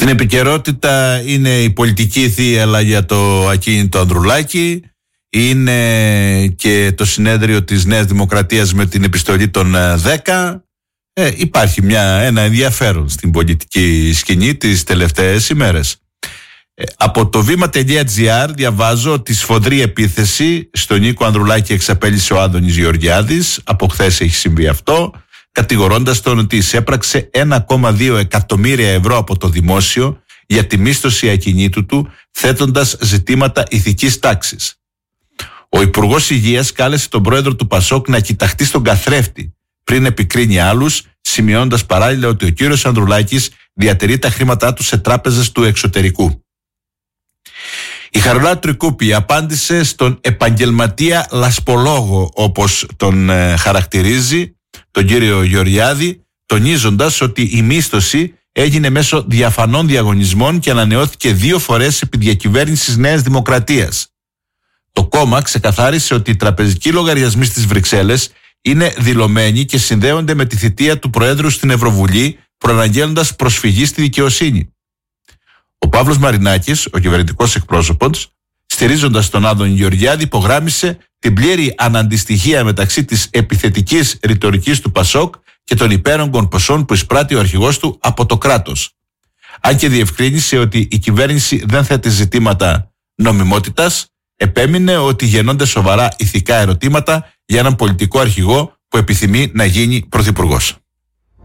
Στην επικαιρότητα είναι η πολιτική θύελα για το ακίνητο Ανδρουλάκη, είναι και το συνέδριο της Νέας Δημοκρατίας με την επιστολή των 10. Υπάρχει ένα ενδιαφέρον στην πολιτική σκηνή τις τελευταίες ημέρες. Από το βήμα.gr διαβάζω ότι σφοδρή επίθεση στον Νίκο Ανδρουλάκη εξαπέλυσε ο Άδωνης Γεωργιάδης. Από χθες έχει συμβεί αυτό, κατηγορώντας τον ότι εισέπραξε 1,2 εκατομμύρια ευρώ από το δημόσιο για τη μίσθωση ακινήτου του, θέτοντας ζητήματα ηθικής τάξης. Ο Υπουργός Υγείας κάλεσε τον πρόεδρο του Πασόκ να κοιταχτεί στον καθρέφτη πριν επικρίνει άλλους, σημειώνοντας παράλληλα ότι ο κύριος Ανδρουλάκης διατηρεί τα χρήματά του σε τράπεζες του εξωτερικού. Η Χαρουλά Τρικούπη απάντησε στον επαγγελματία λασπολόγο, όπως τον χαρακτηρίζει, τον κύριο Γεωργιάδη, τονίζοντας ότι η μίσθωση έγινε μέσω διαφανών διαγωνισμών και ανανεώθηκε 2 φορές επί διακυβέρνησης Νέας Δημοκρατίας. Το κόμμα ξεκαθάρισε ότι οι τραπεζικοί λογαριασμοί στις Βρυξέλλες είναι δηλωμένοι και συνδέονται με τη θητεία του Προέδρου στην Ευρωβουλή, προαναγγέλλοντας προσφυγή στη δικαιοσύνη. Ο Παύλος Μαρινάκης, ο κυβερνητικός εκπρόσωπος, στηρίζοντας τον Άδωνη Γεωργιάδη, υπογράμμισε την πλήρη αναντιστοιχία μεταξύ της επιθετικής ρητορικής του Πασόκ και των υπέρογκων ποσών που εισπράττει ο αρχηγός του από το κράτος. Αν και διευκρίνησε ότι η κυβέρνηση δεν θέτει ζητήματα νομιμότητας, επέμεινε ότι γεννώνται σοβαρά ηθικά ερωτήματα για έναν πολιτικό αρχηγό που επιθυμεί να γίνει πρωθυπουργός.